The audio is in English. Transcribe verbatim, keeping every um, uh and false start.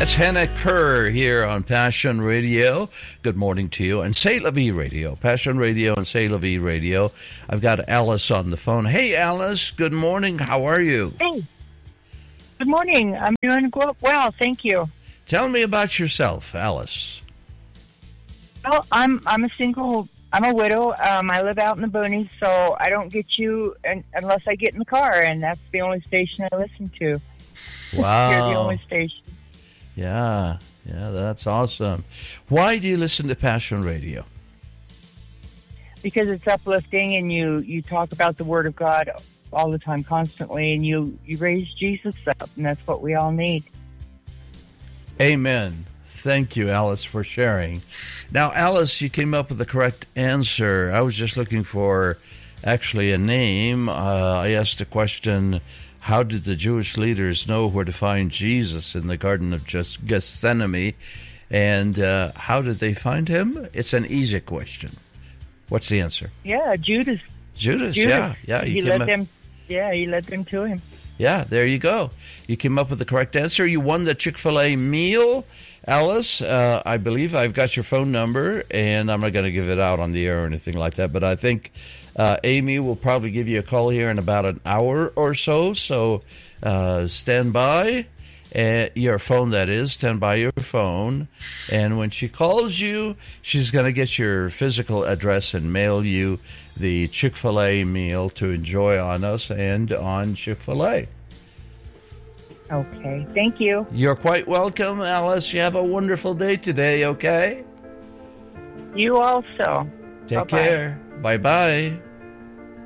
That's Hannah Kerr here on Passion Radio. Good morning to you. And C'est La Vie Radio. Passion Radio and C'est La Vie Radio. I've got Alice on the phone. Hey, Alice. Good morning. How are you? Hey. Good morning. I'm doing well. Thank you. Tell me about yourself, Alice. Well, I'm I'm a single. I'm a widow. Um, I live out in the boonies, so I don't get you un- unless I get in the car, and that's the only station I listen to. Wow. You're the only station. Yeah, yeah, that's awesome. Why do you listen to Passion Radio? Because it's uplifting, and you, you talk about the Word of God all the time, constantly, and you, you raise Jesus up, and that's what we all need. Amen. Thank you, Alice, for sharing. Now, Alice, you came up with the correct answer. I was just looking for actually a name. Uh, I asked the question, how did the Jewish leaders know where to find Jesus in the Garden of Gethsemane? And uh, how did they find him? It's an easy question. What's the answer? Yeah, Judas. Judas, Judas. yeah. yeah. He led up- them. Yeah, he led them to him. Yeah, there you go. You came up with the correct answer. You won the Chick-fil-A meal. Alice, uh, I believe I've got your phone number, and I'm not going to give it out on the air or anything like that, but I think uh, Amy will probably give you a call here in about an hour or so, so uh, stand by. Uh, your phone, that is. Stand by your phone. And when she calls you, she's going to get your physical address and mail you the Chick-fil-A meal to enjoy on us and on Chick-fil-A. Okay. Thank you. You're quite welcome, Alice. You have a wonderful day today, okay? You also. Take Bye-bye. care. Bye-bye.